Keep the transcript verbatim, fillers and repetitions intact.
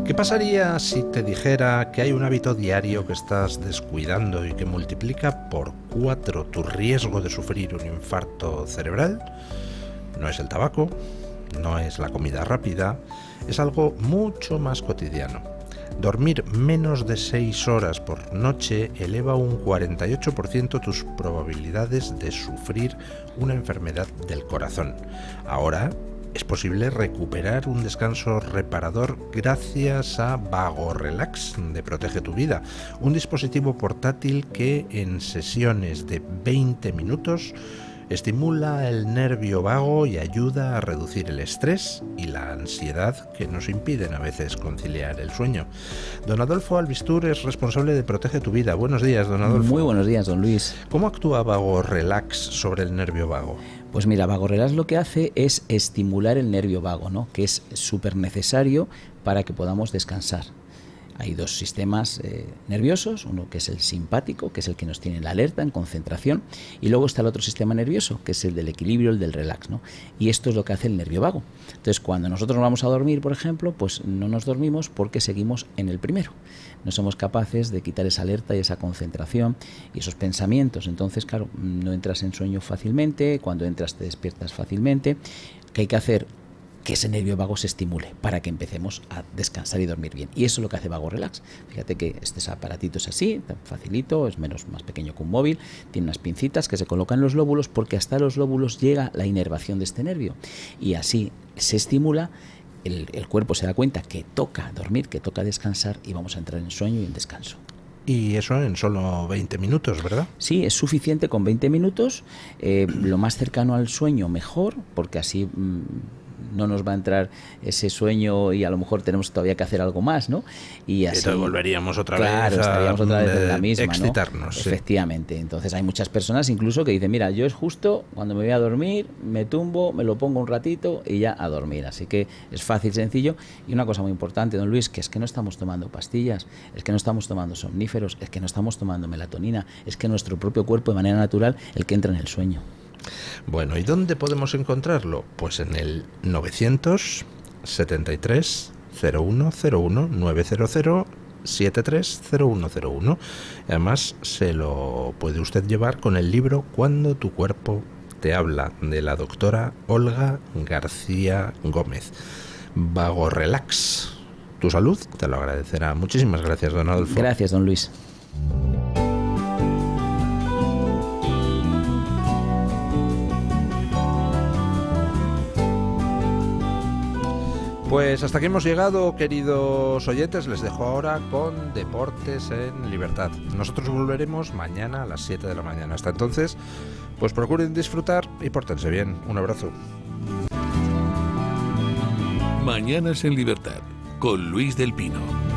¿Qué pasaría si te dijera que hay un hábito diario que estás descuidando y que multiplica por cuatro tu riesgo de sufrir un infarto cerebral? No es el tabaco, no es la comida rápida, es algo mucho más cotidiano. Dormir menos de seis horas por noche eleva un cuarenta y ocho por ciento tus probabilidades de sufrir una enfermedad del corazón. Ahora es posible recuperar un descanso reparador gracias a VagoRelax de Protege tu Vida, un dispositivo portátil que en sesiones de veinte minutos estimula el nervio vago y ayuda a reducir el estrés y la ansiedad que nos impiden a veces conciliar el sueño. Don Adolfo Albistur es responsable de Protege tu Vida. Buenos días, don Adolfo. Muy buenos días, don Luis. ¿Cómo actúa VagoRelax sobre el nervio vago? Pues mira, VagoRelax lo que hace es estimular el nervio vago, ¿no? Que es súper necesario para que podamos descansar. Hay dos sistemas eh, nerviosos, uno que es el simpático, que es el que nos tiene en la alerta, en concentración, y luego está el otro sistema nervioso, que es el del equilibrio, el del relax, ¿no? Y esto es lo que hace el nervio vago. Entonces, cuando nosotros nos vamos a dormir, por ejemplo, pues no nos dormimos porque seguimos en el primero. No somos capaces de quitar esa alerta y esa concentración y esos pensamientos. Entonces, claro, no entras en sueño fácilmente, cuando entras te despiertas fácilmente. ¿Qué hay que hacer? Que ese nervio vago se estimule para que empecemos a descansar y dormir bien. Y eso es lo que hace VagoRelax. Fíjate que este aparatito es así, tan facilito, es menos más pequeño que un móvil, tiene unas pincitas que se colocan en los lóbulos porque hasta los lóbulos llega la inervación de este nervio. Y así se estimula, el, el cuerpo se da cuenta que toca dormir, que toca descansar y vamos a entrar en sueño y en descanso. Y eso en solo veinte minutos, ¿verdad? Sí, es suficiente con veinte minutos. Eh, lo más cercano al sueño mejor, porque así mmm, no nos va a entrar ese sueño y a lo mejor tenemos todavía que hacer algo más, ¿no? Y así Entonces volveríamos otra claro, vez a estaríamos otra vez en la misma, excitarnos. ¿no? Sí. Efectivamente. Entonces hay muchas personas incluso que dicen, mira, yo es justo cuando me voy a dormir, me tumbo, me lo pongo un ratito y ya a dormir. Así que es fácil, sencillo. Y una cosa muy importante, don Luis, que es que no estamos tomando pastillas, es que no estamos tomando somníferos, es que no estamos tomando melatonina, es que nuestro propio cuerpo de manera natural el que entra en el sueño. Bueno, ¿y dónde podemos encontrarlo? Pues en el novecientos setenta y tres cero uno cero uno nueve cero cero siete tres cero uno cero uno. Además, se lo puede usted llevar con el libro Cuando tu cuerpo te habla, de la doctora Olga García Gómez. VagoRelax. Tu salud te lo agradecerá. Muchísimas gracias, don Adolfo. Gracias, don Luis. Pues hasta aquí hemos llegado, queridos oyentes. Les dejo ahora con Deportes en Libertad. Nosotros volveremos mañana a las siete de la mañana. Hasta entonces, pues procuren disfrutar y pórtense bien. Un abrazo. Mañanas en Libertad, con Luis del Pino.